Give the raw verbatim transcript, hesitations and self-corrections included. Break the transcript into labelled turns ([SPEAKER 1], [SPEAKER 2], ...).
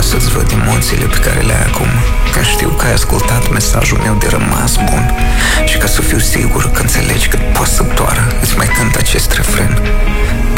[SPEAKER 1] să-ți văd emoțiile pe care le ai acum, când știu că ai ascultat mesajul meu de rămas bun. Și ca să fiu sigur că înțelegi cât poți să doară, îți mai cânt acest refren.